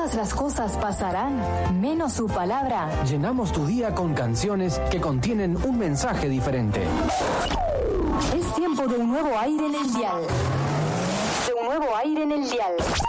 todas las cosas pasarán, menos su palabra. Llenamos tu día con canciones que contienen un mensaje diferente. Es tiempo de un nuevo aire en el dial. De un nuevo aire en el dial.